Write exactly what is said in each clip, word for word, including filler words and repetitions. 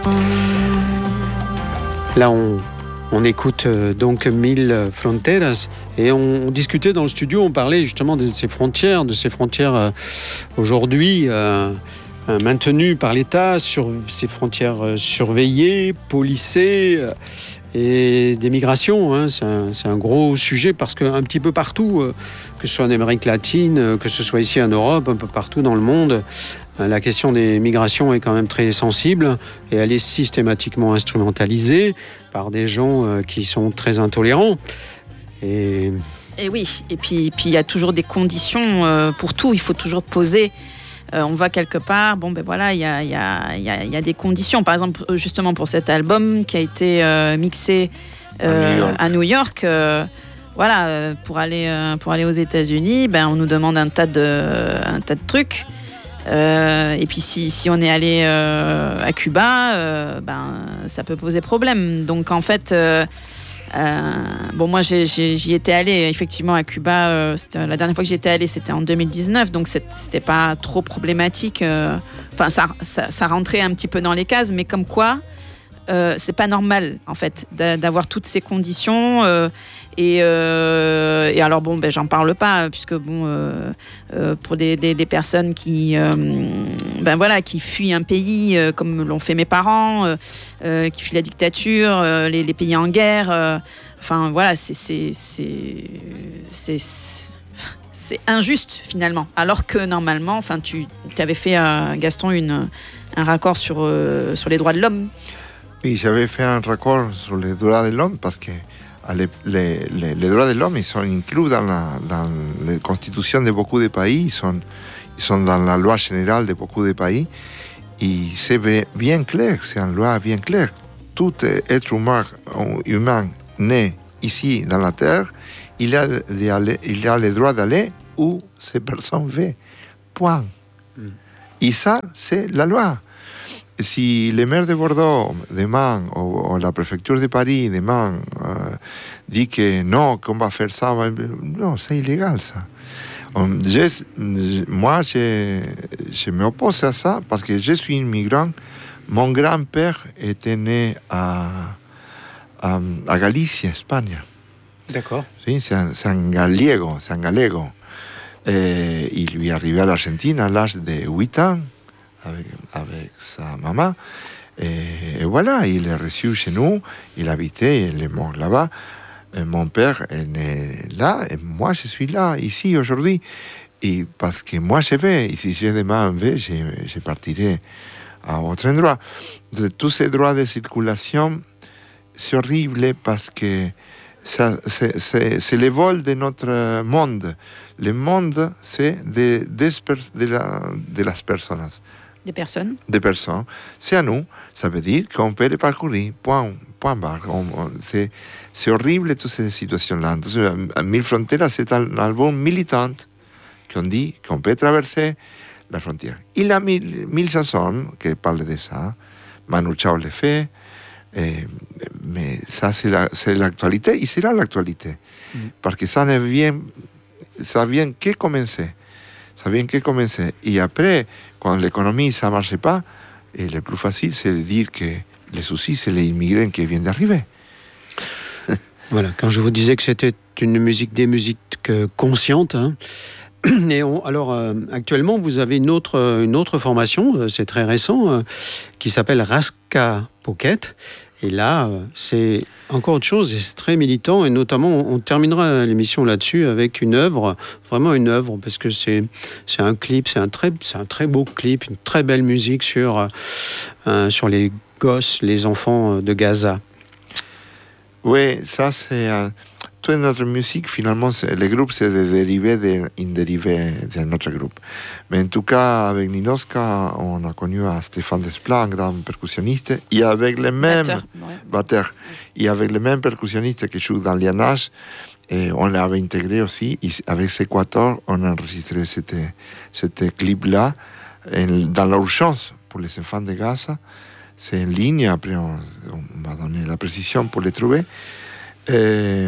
Là, on, on écoute euh, donc Mil Fronteras et on, on discutait dans le studio, on parlait justement de ces frontières, de ces frontières euh, aujourd'hui euh, euh, maintenues par l'État, sur ces frontières euh, surveillées, policées euh, et des migrations. Hein, c'est, un, c'est un gros sujet parce qu'un petit peu partout, euh, que ce soit en Amérique latine, euh, que ce soit ici en Europe, un peu partout dans le monde, la question des migrations est quand même très sensible et elle est systématiquement instrumentalisée par des gens euh, qui sont très intolérants. Et, et oui, et puis puis il y a toujours des conditions euh, pour tout. Il faut toujours poser. Euh, on va quelque part, bon ben voilà, il y a, y, a, y, a, y a des conditions. Par exemple, justement pour cet album qui a été euh, mixé euh, à New York. Euh, voilà, euh, pour aller euh, pour aller aux États-Unis, ben on nous demande un tas de un tas de trucs. Euh, et puis si, si on est allé euh, à Cuba, euh, ben, ça peut poser problème. Donc en fait, euh, euh, bon moi j'ai, j'ai, j'y étais allée effectivement à Cuba. Euh, c'était, la dernière fois que j'y étais allée, c'était en deux mille dix-neuf, donc c'était pas trop problématique. Enfin, euh, ça, ça, ça rentrait un petit peu dans les cases, mais comme quoi, euh, c'est pas normal en fait d'avoir toutes ces conditions. Euh, Et, euh, et alors bon, ben j'en parle pas puisque bon, euh, euh, pour des, des, des personnes qui, euh, ben voilà, qui fuient un pays euh, comme l'ont fait mes parents, euh, euh, qui fuient la dictature, euh, les, les pays en guerre. Euh, enfin voilà, c'est c'est c'est c'est c'est injuste finalement. Alors que normalement, enfin tu avais fait euh, Gaston une un raccord sur euh, sur les droits de l'homme. Oui, j'avais fait un raccord sur les droits de l'homme parce que Les, les, les, les droits de l'homme ils sont inclus dans la, dans la constitution de beaucoup de pays, ils sont, ils sont dans la loi générale de beaucoup de pays. Et c'est bien clair, c'est une loi bien claire. Tout être humain, humain né ici dans la Terre, il a, il a le droit d'aller où cette personne veut. Point. Mm. Et ça, c'est la loi. Si le maire de Bordeaux demain ou, ou la préfecture de Paris demain euh, dit que non, qu'on va faire ça, non, c'est illégal ça. Je, moi, je, je m'oppose à ça parce que je suis immigrant. Mon grand-père était né à, à, à Galicia, Espagne. D'accord. Sí, c'est un, c'est un gallego, c'est un gallego. Et il lui est arrivé à l'Argentine à l'âge de huit ans. Avec, avec sa maman. Et, et voilà, il est reçu chez nous, il habitait, il est mort là-bas. Et mon père est né là, et moi je suis là, ici, aujourd'hui. Et parce que moi je vais, et si j'ai demain un vais, je, je partirai à autre endroit. De, tous ces droits de circulation, c'est horrible parce que ça, c'est, c'est, c'est le vol de notre monde. Le monde, c'est de, de, de, la, de las personas. Des personnes. Des personnes. C'est à nous. Ça veut dire qu'on peut les parcourir. Point, point barre. On, on, c'est, c'est horrible toutes ces situations-là. Donc, Mil Fronteras, c'est un album militant qu'on dit qu'on peut traverser la frontière. Il y a mille, mille chansons qui parlent de ça. Manu Chao le fait. Et, mais ça, c'est, la, c'est l'actualité. Et c'est là l'actualité. Mm. Parce que ça ne vient, ça vient que commencer. Ça vient que commencer. Et après, quand l'économie, ça ne marche pas, et le plus facile, c'est de dire que les soucis, c'est les immigrés qui viennent d'arriver. Voilà, quand je vous disais que c'était une musique, des musiques conscientes, hein. Et on, alors, euh, actuellement, vous avez une autre, une autre formation, euh, c'est très récent, euh, qui s'appelle Rasca Pocket. Et là, euh, c'est encore autre chose, et c'est très militant, et notamment, on, on terminera l'émission là-dessus avec une œuvre, vraiment une œuvre, parce que c'est, c'est un clip, c'est un, très, c'est un très beau clip, une très belle musique sur, euh, sur les gosses, les enfants de Gaza. Oui, ça c'est... Euh, toute notre musique, finalement, c'est, le groupe, c'est des dérivés d'un de, dérivé de notre groupe. Mais en tout cas, avec Ninoska, on a connu à Stéphane Desplat, un grand percussionniste, et avec les mêmes batteurs, ouais. batteurs, et avec les mêmes percussionnistes qui jouent dans l'Ianage, et on l'avait intégré aussi, et avec ces quatorze, on a enregistré ce clip-là en, dans l'urgence pour les enfants de Gaza. C'est en ligne, après on, on va donner la précision pour les trouver. Et,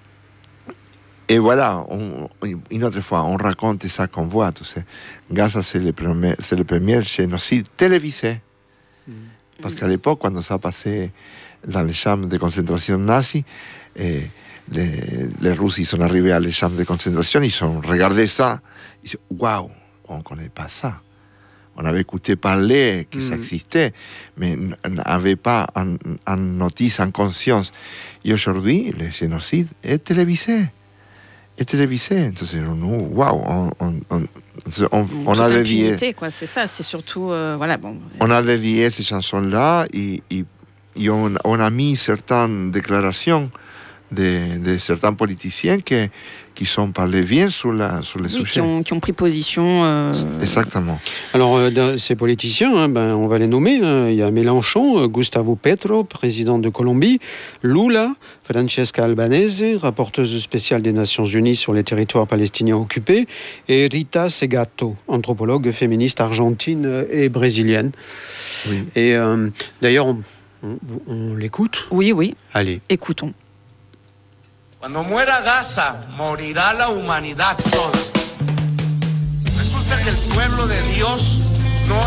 et voilà, on, une autre fois, on raconte ça qu'on voit, tu sais. Gaza, c'est le premier, c'est le premier génocide télévisé. Mm. Parce qu'à l'époque, quand ça passait dans les champs de concentration nazis, eh, les, les Russes ils sont arrivés à les champs de concentration, ils ont regardé ça, ils ont dit waouh, on ne connaît pas ça. On avait écouté parler que mm. ça existait, mais n'avait pas en, en notice, en conscience. Et aujourd'hui, le génocide est télévisé. Est télévisé. Entonces, nous, waouh, on, on, on, on, on a dédié. Quoi, c'est ça, c'est surtout. Euh, voilà, bon. On a dédié ces chansons-là et, et, et on, on a mis certaines déclarations de, de certains politiciens qui, qui sont parlé bien sur, la, sur les oui, sujets. Qui ont, qui ont pris position. Euh... Exactement. Alors, euh, ces politiciens, hein, ben, on va les nommer. Hein. Il y a Mélenchon, Gustavo Petro, président de Colombie, Lula, Francesca Albanese, rapporteuse spéciale des Nations Unies sur les territoires palestiniens occupés, et Rita Segato, anthropologue féministe argentine et brésilienne. Oui. Et euh, d'ailleurs, on, on, on l'écoute ? Oui, oui. Allez. Écoutons. Cuando muera Gaza, morirá la humanidad toda. Resulta que el pueblo de Dios